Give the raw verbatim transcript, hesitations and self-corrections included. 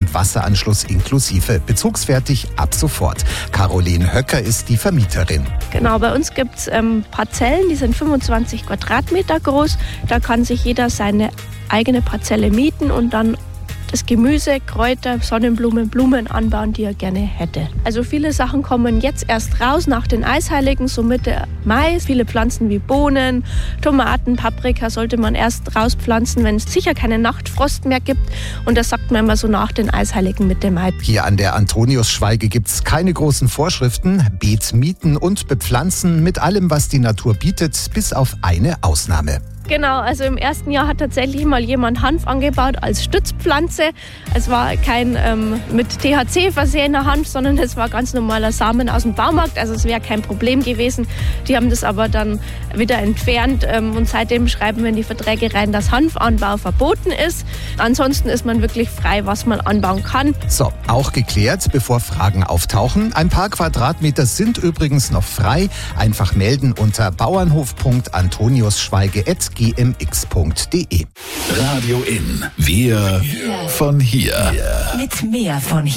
und Wasseranschluss inklusive. Bezugsfertig ab sofort. Caroline Höcker ist die Vermieterin. Genau, bei uns gibt es ähm, Parzellen, die sind fünfundzwanzig Quadratmeter groß. Da kann sich jeder seine eigene Parzelle mieten und dann das Gemüse, Kräuter, Sonnenblumen, Blumen anbauen, die er gerne hätte. Also viele Sachen kommen jetzt erst raus nach den Eisheiligen, so Mitte Mai. Viele Pflanzen wie Bohnen, Tomaten, Paprika sollte man erst rauspflanzen, wenn es sicher keinen Nachtfrost mehr gibt. Und das sagt man immer so nach den Eisheiligen Mitte Mai. Hier an der Antoniusschwaige gibt es keine großen Vorschriften. Beet mieten und bepflanzen mit allem, was die Natur bietet, bis auf eine Ausnahme. Genau, also im ersten Jahr hat tatsächlich mal jemand Hanf angebaut als Stützpflanze. Es war kein ähm, mit T H C versehener Hanf, sondern es war ganz normaler Samen aus dem Baumarkt. Also es wäre kein Problem gewesen. Die haben das aber dann wieder entfernt ähm, und seitdem schreiben wir in die Verträge rein, dass Hanfanbau verboten ist. Ansonsten ist man wirklich frei, was man anbauen kann. So, auch geklärt, bevor Fragen auftauchen. Ein paar Quadratmeter sind übrigens noch frei. Einfach melden unter bauernhof punkt antoniusschwaige at g m x punkt d e. Radio In. Wir von hier. Mit mehr von hier.